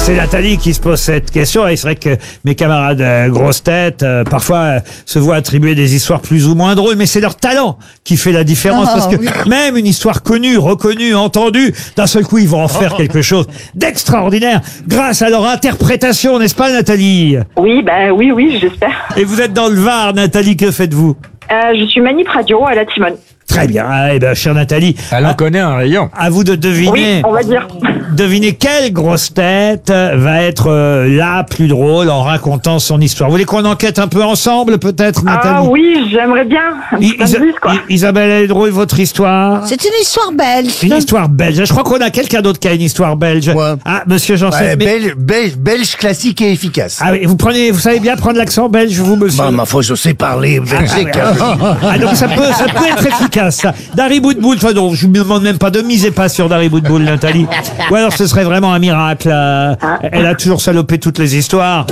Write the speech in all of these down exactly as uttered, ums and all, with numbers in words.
C'est Nathalie qui se pose cette question et c'est vrai que mes camarades euh, grosses têtes euh, parfois euh, se voient attribuer des histoires plus ou moins drôles, mais c'est leur talent qui fait la différence Oh, parce que oui. même une histoire connue, reconnue, entendue, d'un seul coup ils vont en faire quelque chose d'extraordinaire grâce à leur interprétation, n'est-ce pas Nathalie? Oui, bah oui, oui, j'espère. Et vous êtes dans le Var, Nathalie, que faites-vous? Euh, je suis manip radio à la Timone. Très bien, ah, eh ben, chère Nathalie, Elle en à, connaît un rayon. à vous de Oui, deviner. on va dire. Devinez quelle grosse tête va être euh, la plus drôle en racontant son histoire. Vous voulez qu'on enquête un peu ensemble, peut-être, Nathalie? Ah oui, j'aimerais bien. Un I- petit Isa- indice, quoi. I- Isabelle, elle est drôle, votre histoire? C'est une histoire belge. Une histoire belge. Je crois qu'on a quelqu'un d'autre qui a une histoire belge. Ouais. Ah, monsieur Janssen. Ouais, mais- belge, belge, belge classique et efficace. Ah oui, vous prenez, vous savez bien prendre l'accent belge, vous, monsieur? Bah, ma foi, je sais parler belgique. Ah, donc ça peut, ça peut être efficace, ça. Dari Boudboul, enfin non, je vous demande même pas de miser pas sur Dari Boudboul, Nathalie. Ou alors ce serait vraiment un miracle. euh, Elle a toujours salopé toutes les histoires.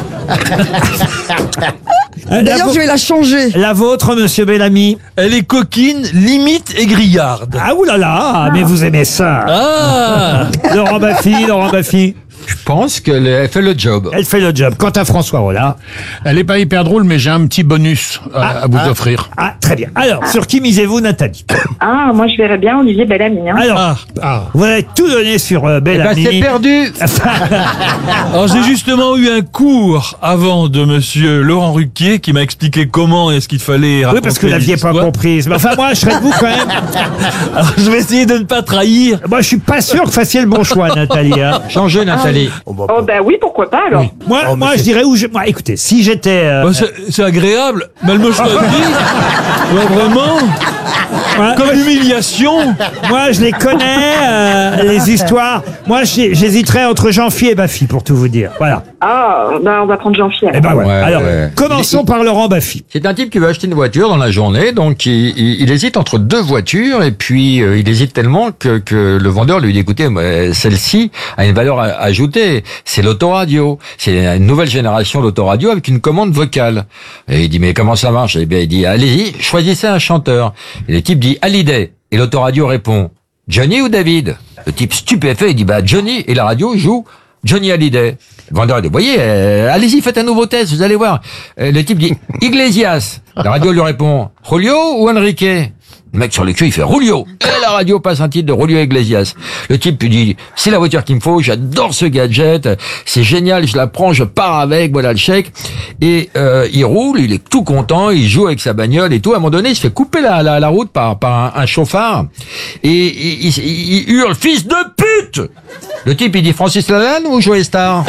Euh, la, D'ailleurs, vo- je vais la changer. la vôtre, monsieur Bellamy. Elle est coquine, limite et grillarde. Ah oulala, mais vous aimez ça. Ah Laurent Baffy, Laurent Baffy. Je pense qu'elle elle fait le job. Elle fait le job. Quant à François Rollin. Elle est pas hyper drôle, mais j'ai un petit bonus à, à vous offrir. Ah, très bien. Alors, sur qui misez-vous, Nathalie? Ah, moi je verrais bien Olivier Bellamy. Hein. Alors, Ah. Ah. vous avez tout donné sur euh, Eh ben, Bellamy. c'est perdu. Alors j'ai justement eu un cours avant de monsieur Laurent Ruquier qui m'a expliqué comment est-ce qu'il fallait Oui, raconter parce que vous les l'aviez pas histoires. comprise. Mais enfin, moi, je serais de vous quand même. Alors je vais essayer de ne pas trahir. Moi, je suis pas sûr que vous fassiez le bon choix, Nathalie. hein. Changez, Nathalie. Oh, bah, Oh bah oui, pourquoi pas alors. Moi, Oh, mais moi, c'est- je dirais où je. Moi, écoutez, si j'étais. euh, Bah, c'est- c'est agréable, mais elle me choisit. Ouais, vraiment. moi, Comme l'humiliation. moi, je les connais, euh, les histoires. Moi, j'ai- j'hésiterais entre Jean-Phi et Baffy, pour tout vous dire. Voilà. Ah, bah on va prendre Jean-Pierre. Eh ben, ouais. Ouais, Alors, ouais. commençons par Laurent Baffy. C'est un type qui veut acheter une voiture dans la journée, donc il, il- il hésite entre deux voitures et puis euh, il hésite tellement que, que le vendeur lui dit écoutez, moi, celle-ci a une valeur a- ajoutée, c'est l'autoradio, c'est une nouvelle génération d'autoradio avec une commande vocale. Et il dit mais comment ça marche? Eh bien il dit allez-y, choisissez un chanteur. Et le type dit Hallyday et l'autoradio répond Johnny ou David? Le type stupéfait il dit bah Johnny et la radio joue Johnny Hallyday. Le vendeur dit, vous voyez, euh, allez-y, faites un nouveau test, vous allez voir. Euh, le type dit, Iglesias. La radio lui répond, Julio ou Enrique? Le mec sur le cul, il fait Julio. Et la radio passe un titre de Julio Iglesias. Le type lui dit, c'est la voiture qu'il me faut, j'adore ce gadget, c'est génial, je la prends, je pars avec, voilà le chèque. Et euh, il roule, il est tout content, il joue avec sa bagnole et tout. À un moment donné, il se fait couper la, la, la route par, par un, un chauffard. Et il, il, il hurle, fils de pute! Le type, il dit Francis Lalanne ou Joey Star?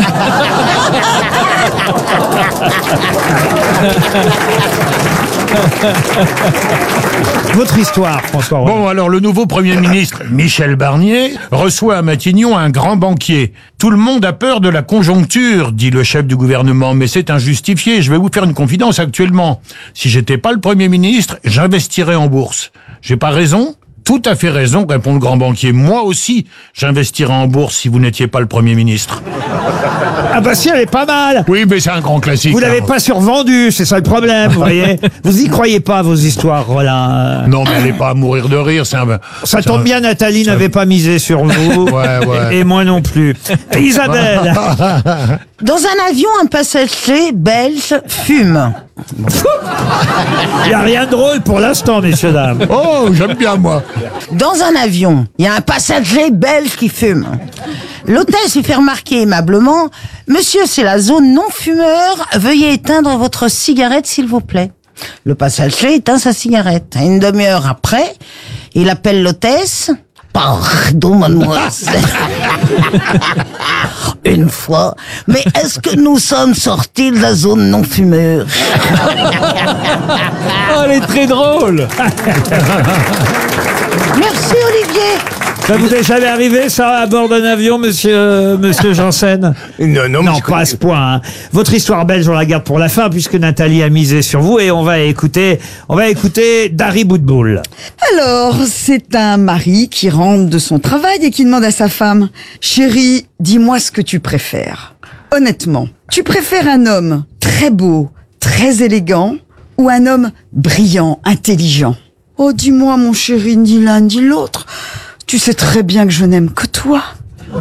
Votre histoire, François Rollin. Bon, alors le nouveau Premier ministre, Michel Barnier, reçoit à Matignon un grand banquier. Tout le monde a peur de la conjoncture, dit le chef du gouvernement, mais c'est injustifié. Je vais vous faire une confidence actuellement. Si j'étais pas le Premier ministre, j'investirais en bourse. J'ai pas raison? Tout à fait raison, répond le grand banquier. Moi aussi, j'investirais en bourse si vous n'étiez pas le Premier ministre. Ah bah si, elle est pas mal. Oui, mais c'est un grand classique. Vous l'avez hein. pas survendu, c'est ça le problème, vous voyez. Vous y croyez pas, vos histoires, Rollin. Non, mais elle est pas à mourir de rire, c'est un... Ça c'est tombe un- bien, Nathalie ça- n'avait pas misé sur vous. Ouais, ouais. Et, et moi non plus. Isabelle. Dans un avion, un passager belge fume. Il n'y a rien de drôle pour l'instant, messieurs, dames. Oh, j'aime bien, moi. Dans un avion, il y a un passager belge qui fume. L'hôtesse lui fait remarquer aimablement « Monsieur, c'est la zone non-fumeur, veuillez éteindre votre cigarette s'il vous plaît. » Le passager éteint sa cigarette. Une demi-heure après, il appelle l'hôtesse. « Pardon, mademoiselle. Une fois, mais est-ce que nous sommes sortis de la zone non-fumeur ?» Oh, elle est très drôle. Merci Olivier. Ça vous est jamais arrivé, ça, à bord d'un avion, monsieur, monsieur Janssen? Non, non, mais Non, je pas à ce point. hein. Votre histoire belge, on la garde pour la fin, puisque Nathalie a misé sur vous, et on va écouter, on va écouter Dari Boudboul. Alors, c'est un mari qui rentre de son travail et qui demande à sa femme « Chérie, dis-moi ce que tu préfères. Honnêtement, tu préfères un homme très beau, très élégant ou un homme brillant, intelligent ?»« Oh, dis-moi, mon chéri, ni l'un ni l'autre. Tu sais très bien que je n'aime que toi. »